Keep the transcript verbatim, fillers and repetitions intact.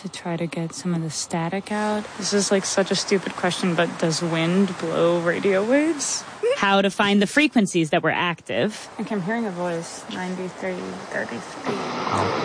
to try to get some of the static out. This is like such a stupid question, but does wind blow radio waves? How to find the frequencies that were active. Okay, I'm hearing a voice. ninety-three thirty-three.